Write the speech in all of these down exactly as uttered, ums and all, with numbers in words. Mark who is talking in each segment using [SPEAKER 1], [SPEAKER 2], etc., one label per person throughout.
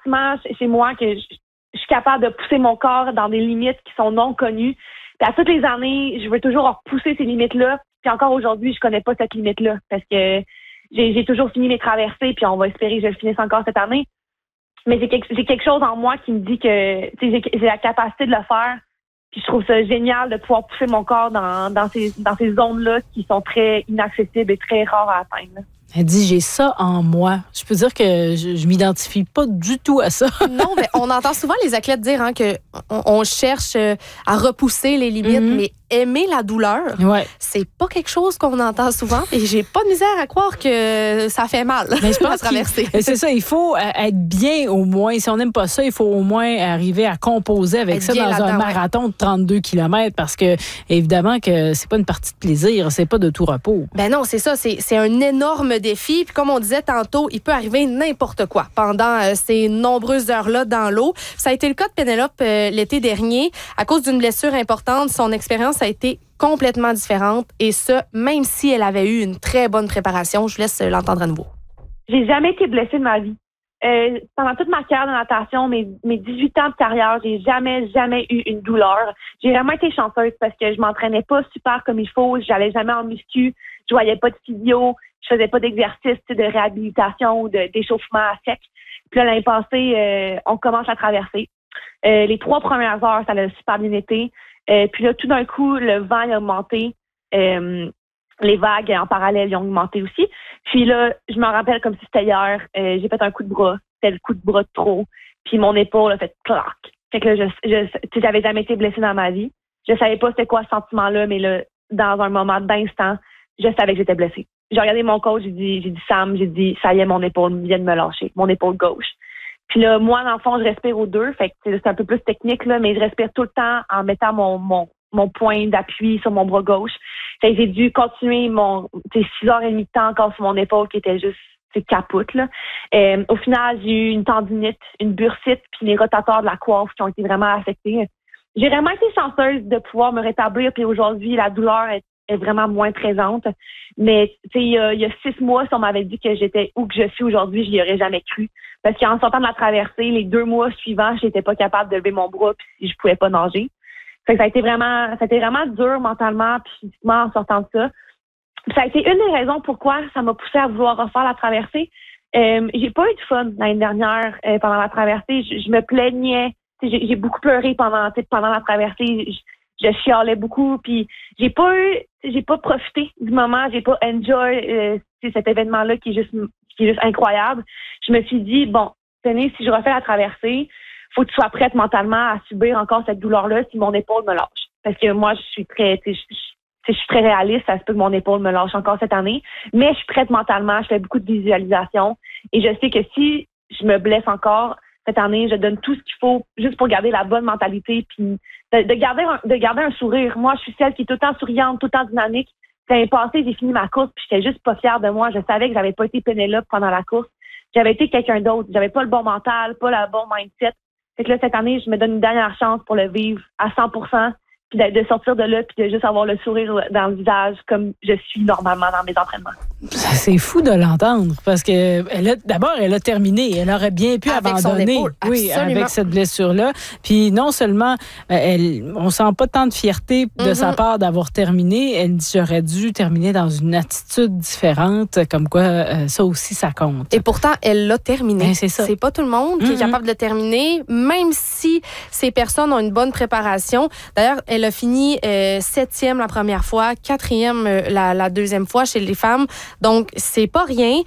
[SPEAKER 1] sentiment chez moi que je, je suis capable de pousser mon corps dans des limites qui sont non connues. Puis à toutes les années, je veux toujours repousser ces limites-là. Puis encore aujourd'hui, je connais pas cette limite-là parce que j'ai, j'ai toujours fini mes traversées, puis on va espérer que je le finisse encore cette année. Mais j'ai quelque, j'ai quelque chose en moi qui me dit que j'ai, j'ai la capacité de le faire. Puis je trouve ça génial de pouvoir pousser mon corps dans, dans ces, dans ces zones-là qui sont très inaccessibles et très rares à atteindre.
[SPEAKER 2] Elle dit, j'ai ça en moi. Je peux dire que je, je m'identifie pas du tout à ça.
[SPEAKER 3] Non, mais on entend souvent les athlètes dire hein, que on, on cherche à repousser les limites, mm-hmm. mais aimer la douleur,
[SPEAKER 2] ouais.
[SPEAKER 3] c'est pas quelque chose qu'on entend souvent. Et j'ai pas de misère à croire que ça fait mal
[SPEAKER 2] mais je pense
[SPEAKER 3] à traverser.
[SPEAKER 2] C'est ça, il faut être bien au moins. Si on n'aime pas ça, il faut au moins arriver à composer avec être ça dans un marathon ouais. de trente-deux kilomètres parce que, évidemment, que c'est pas une partie de plaisir, c'est pas de tout repos.
[SPEAKER 3] Ben non, c'est ça, c'est, c'est un énorme défi. Puis comme on disait tantôt, il peut arriver n'importe quoi pendant euh, ces nombreuses heures-là dans l'eau. Ça a été le cas de Pénélope euh, l'été dernier. À cause d'une blessure importante, son expérience a été complètement différente. Et ça, même si elle avait eu une très bonne préparation. Je vous laisse l'entendre à nouveau.
[SPEAKER 1] J'ai jamais été blessée de ma vie. Euh, pendant toute ma carrière de natation, mes, mes dix-huit ans de carrière, j'ai jamais, jamais eu une douleur. J'ai vraiment été chanceuse parce que je m'entraînais pas super comme il faut. J'allais jamais en muscu. Je voyais pas de physio. Je faisais pas d'exercice de réhabilitation ou de, d'échauffement à sec. Puis là, l'année passée, euh, on commence à traverser. Euh, les trois premières heures, ça a super bien été. Euh, puis là, tout d'un coup, le vent a augmenté. Euh, les vagues en parallèle ils ont augmenté aussi. Puis là, je me rappelle comme si c'était hier, euh, j'ai fait un coup de bras. C'était le coup de bras de trop. Puis mon épaule a fait clac. Fait que là, je, je, j'avais jamais été blessée dans ma vie. Je savais pas c'était quoi ce sentiment-là, mais là, dans un moment d'instant, je savais que j'étais blessée. J'ai regardé mon coach, j'ai dit, j'ai dit Sam, j'ai dit, ça y est, mon épaule vient de me lâcher, mon épaule gauche. Puis là, moi, dans le fond, je respire aux deux, fait que c'est un peu plus technique, là, mais je respire tout le temps en mettant mon, mon, mon point d'appui sur mon bras gauche. Fait que j'ai dû continuer mon, six heures et demie de temps encore sur mon épaule qui était juste, c'est capote, là. Euh, au final, j'ai eu une tendinite, une bursite, puis les rotateurs de la coiffe qui ont été vraiment affectés. J'ai vraiment été chanceuse de pouvoir me rétablir, puis aujourd'hui, la douleur est est vraiment moins présente. Mais, tu sais, il y a, il y a six mois, si on m'avait dit que j'étais où que je suis aujourd'hui, je n'y aurais jamais cru. Parce qu'en sortant de la traversée, les deux mois suivants, j'étais pas capable de lever mon bras puis je pouvais pas nager. Fait que ça a été vraiment, ça a été vraiment dur mentalement puis physiquement en sortant de ça. Puis ça a été une des raisons pourquoi ça m'a poussée à vouloir refaire la traversée. Euh, j'ai pas eu de fun l'année dernière euh, pendant la traversée. Je, je me plaignais. J'ai, j'ai beaucoup pleuré pendant, pendant la traversée. Je, Je chialais beaucoup, puis j'ai pas eu, j'ai pas profité du moment, j'ai pas enjoy euh, cet événement-là qui est juste, qui est juste incroyable. Je me suis dit bon, tenez, si je refais la traversée, faut que tu sois prête mentalement à subir encore cette douleur-là si mon épaule me lâche. Parce que moi, je suis très, je, je, je suis très réaliste, ça se peut que mon épaule me lâche encore cette année, mais je suis prête mentalement, je fais beaucoup de visualisation et je sais que si je me blesse encore cette année, je donne tout ce qu'il faut juste pour garder la bonne mentalité puis de, de garder un, de garder un sourire. Moi, je suis celle qui est tout le temps souriante, tout le temps dynamique. L'année passée, j'ai fini ma course puis j'étais juste pas fière de moi. Je savais que j'avais pas été Pénélope pendant la course. J'avais été quelqu'un d'autre. J'avais pas le bon mental, pas le bon mindset. Fait que là, cette année, je me donne une dernière chance pour le vivre à cent pour cent puis de, de sortir de là puis de juste avoir le sourire dans le visage comme je suis normalement dans mes entraînements.
[SPEAKER 2] C'est fou de l'entendre parce que elle a, d'abord elle a terminé, elle aurait bien pu
[SPEAKER 3] avec
[SPEAKER 2] abandonner, oui, avec cette blessure là. Puis non seulement elle, on sent pas tant de fierté de mm-hmm. sa part d'avoir terminé, elle dit j'aurais dû terminer dans une attitude différente, comme quoi euh, ça aussi ça compte.
[SPEAKER 3] Et pourtant elle l'a terminé.
[SPEAKER 2] Ben, c'est ça.
[SPEAKER 3] C'est pas tout le monde qui mm-hmm. est capable de le terminer, même si ces personnes ont une bonne préparation. D'ailleurs, elle a fini euh, septième la première fois, quatrième euh, la, la deuxième fois chez les femmes. Donc, c'est pas rien.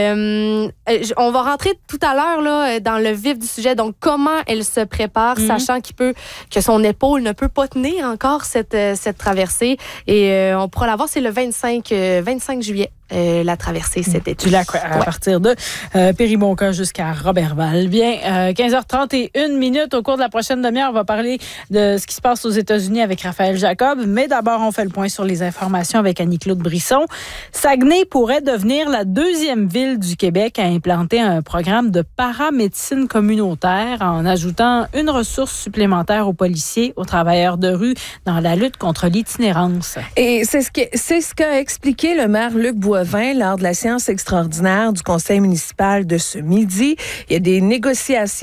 [SPEAKER 3] Euh, on va rentrer tout à l'heure là, dans le vif du sujet. Donc, comment elle se prépare, mm-hmm. sachant qu'il peut, que son épaule ne peut pas tenir encore cette, cette traversée. Et euh, on pourra la voir, c'est le vingt-cinq, euh, vingt-cinq juillet. Euh, la traversée cet été.
[SPEAKER 2] Du lac à ouais. partir de euh, Péribonka jusqu'à Roberval. Bien, euh, quinze heures trente et une minutes. Au cours de la prochaine demi-heure, on va parler de ce qui se passe aux États-Unis avec Raphaël Jacob. Mais d'abord, on fait le point sur les informations avec Annie-Claude Brisson. Saguenay pourrait devenir la deuxième ville du Québec à implanter un programme de paramédecine communautaire en ajoutant une ressource supplémentaire aux policiers, aux travailleurs de rue dans la lutte contre l'itinérance.
[SPEAKER 4] Et c'est ce, que, c'est ce qu'a expliqué le maire Luc Boisvin lors de la séance extraordinaire du conseil municipal de ce midi. Il y a des négociations